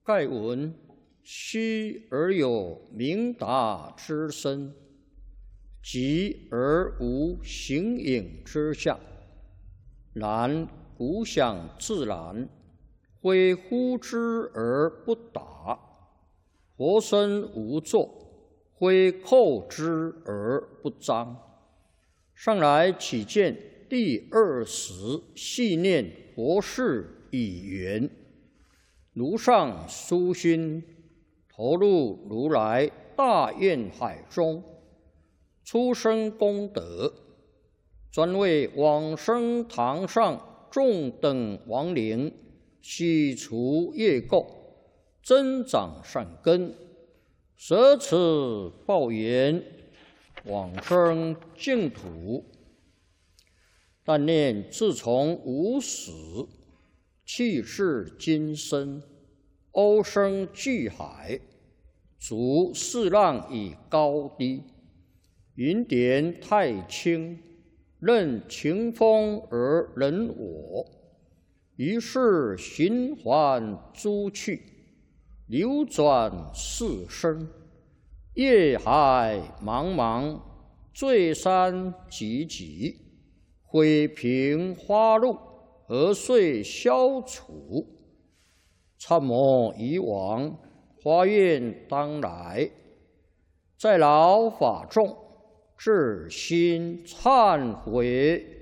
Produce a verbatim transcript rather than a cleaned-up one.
盖闻虚而有明达之身，寂而无形影之相。然古想自然，非呼之而不答；活身无作，非叩之而不彰。上来起见第二十细念佛事已圆，如上殊心，投入如来大愿海中，出生功德，专为往生堂上众等亡灵洗除业垢，增长善根，舍此报缘，往生净土。但念自从无始，气至今生，欧生巨海，逐四浪以高低，云点太清，任情风而人我。于是循环诸趣，流转四生，业海茫茫，罪山急急，毁平花路，何遂消除？参谋以往，发愿当来，在劳法众，至心忏悔